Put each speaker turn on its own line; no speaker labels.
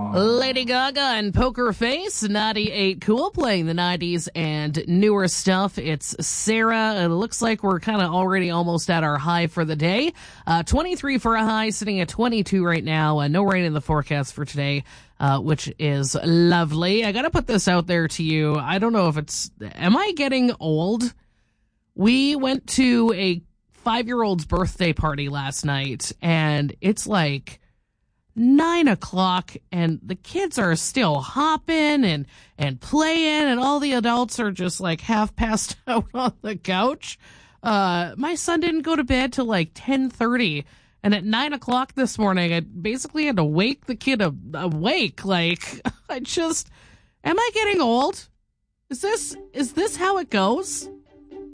Lady Gaga and Poker Face, 98 Cool, playing the 90s and newer stuff. It's Sarah. It looks like we're kind of already almost at our high for the day. 23 for a high, sitting at 22 right now. No rain in the forecast for today, which is lovely. I got to put this out there to you. I don't know if am I getting old? We went to a 5-year-old's birthday party last night, and it's like 9:00 and the kids are still hopping and playing, and all the adults are just like half passed out on the couch. My son didn't go to bed till like 10:30, and at 9:00 this morning, I basically had to wake the kid awake. Like, am I getting old? Is this how it goes?